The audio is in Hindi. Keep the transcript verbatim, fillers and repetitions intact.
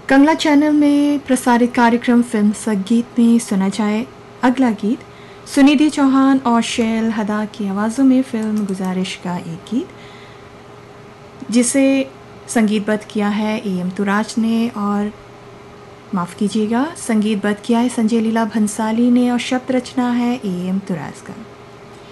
कंगला चैनल में प्रसारित कार्यक्रम फिल्म संगीत में सुना जाए अगला गीत सुनिधि चौहान और शैल हदा की आवाज़ों में फिल्म गुजारिश का एक गीत जिसे संगीतबद्ध किया है ए एम तुराज ने और माफ़ कीजिएगा संगीतबद्ध किया है संजय लीला भंसाली ने और शब्द रचना है ए एम तुराज का।